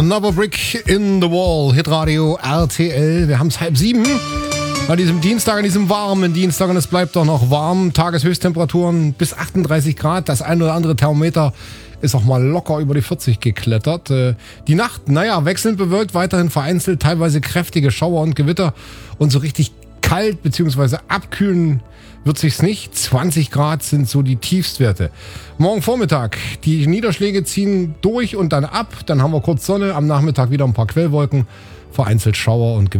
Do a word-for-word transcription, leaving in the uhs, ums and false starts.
Another Brick in the Wall, Hitradio R T L. Wir haben es halb sieben. An diesem Dienstag, an diesem warmen Dienstag, und es bleibt doch noch warm. Tageshöchsttemperaturen bis achtunddreißig Grad. Das ein oder andere Thermometer ist auch mal locker über die vierzig geklettert. Die Nacht, naja, wechselnd bewölkt, weiterhin vereinzelt, teilweise kräftige Schauer und Gewitter. Und so richtig kalt bzw. abkühlen wird sich's nicht. zwanzig Grad sind so die Tiefstwerte. Morgen Vormittag, die Niederschläge ziehen durch und dann ab. Dann haben wir kurz Sonne, am Nachmittag wieder ein paar Quellwolken, vereinzelt Schauer und Gewitter.